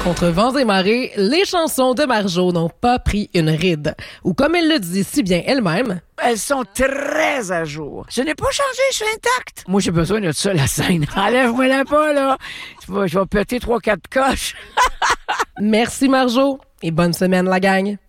Contre vents et marées, les chansons de Marjo n'ont pas pris une ride. Ou comme elle le dit si bien elle-même, elles sont très à jour. Je n'ai pas changé, je suis intacte. Moi, j'ai besoin de ça, la scène. Enlève-moi la pas, là. Je vais péter 3-4 coches. Merci Marjo et bonne semaine la gang.